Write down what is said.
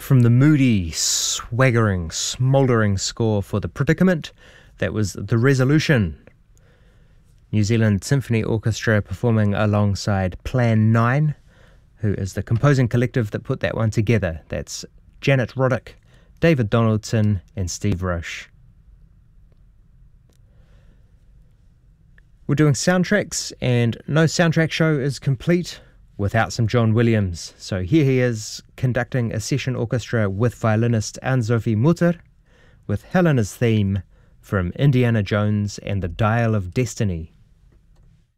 from the moody, swaggering, smouldering score for The Predicament, that was The Resolution. New Zealand Symphony Orchestra performing alongside Plan 9, who is the composing collective that put that one together. That's Janet Roddick, David Donaldson and Steve Roche. We're doing soundtracks, and no soundtrack show is complete without some John Williams. So here he is conducting a session orchestra with violinist Anne-Sophie Mutter with Helena's theme from Indiana Jones and the Dial of Destiny.